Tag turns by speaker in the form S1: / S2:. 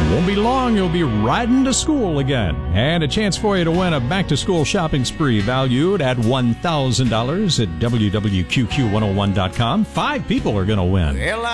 S1: Won't be long, you'll be riding to school again. And a chance for you to win a back-to-school shopping spree valued at $1,000 at WWQQ101.com. 5 people are going to win.
S2: Well,